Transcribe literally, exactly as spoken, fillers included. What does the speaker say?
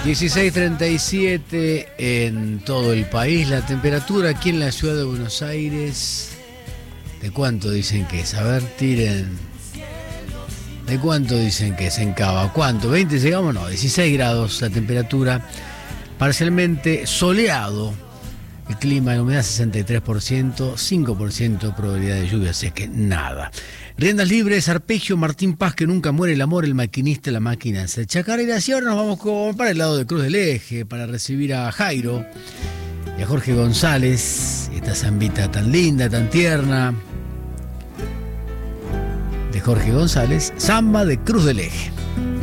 dieciséis treinta y siete en todo el país. La temperatura aquí en la ciudad de Buenos Aires, ¿de cuánto dicen que es? A ver, tiren. ¿De cuánto dicen que es en Cava? ¿Cuánto? ¿veinte llegamos? No, dieciséis grados la temperatura. Parcialmente soleado. El clima, la humedad sesenta y tres por ciento, cinco por ciento probabilidad de lluvia, así que nada. Riendas libres, arpegio, Martín Paz, que nunca muere el amor, el maquinista, la máquina. Chacarera, y ahora nos vamos con, para el lado de Cruz del Eje, para recibir a Jairo y a Jorge González, esta zambita tan linda, tan tierna, de Jorge González, Zamba de Cruz del Eje.